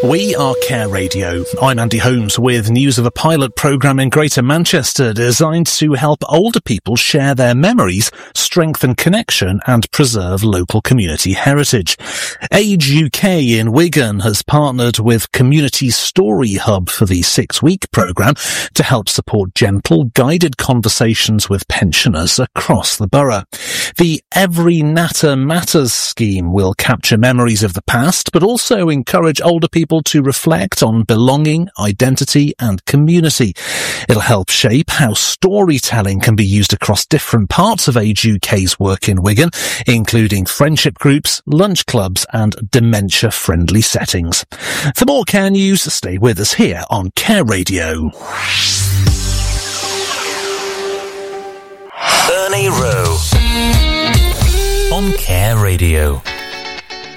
We are Care Radio. I'm Andy Holmes with news of a pilot programme in Greater Manchester designed to help older people share their memories, strengthen connection and preserve local community heritage. Age UK in Wigan has partnered with Community Story Hub for the 6-week programme to help support gentle, guided conversations with pensioners across the borough. The Every Natter Matters scheme will capture memories of the past, but also encourage older people to reflect on belonging, identity and community. It'll help shape how storytelling can be used across different parts of Age UK's work in Wigan, including friendship groups, lunch clubs and dementia-friendly settings. For more Care news, stay with us here on Care Radio. Ernie Rowe on Care Radio.